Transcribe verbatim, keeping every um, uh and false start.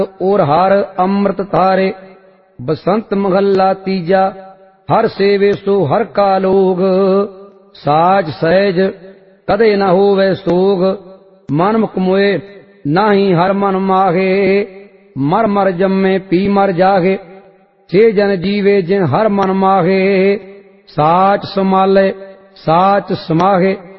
और हर अमृत तारे। बसंत महला तीजा, हर सेवे सो हर का लोग। साज सहज कदे न होवे सोग, मन मुख मोए नाही हर मन माहे। मर मर जम्मे पी मर जागे, छे जन जीवे जिन हर मन माहे। साच समाले साच समाहे,